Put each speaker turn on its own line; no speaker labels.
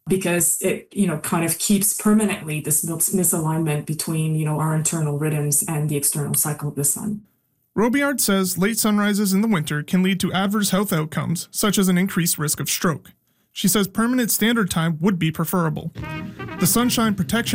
because it, kind of keeps permanently this misalignment between, our internal rhythms and the external cycle of the sun.
Robillard says late sunrises in the winter can lead to adverse health outcomes, such as an increased risk of stroke. She says permanent standard time would be preferable. The sunshine protection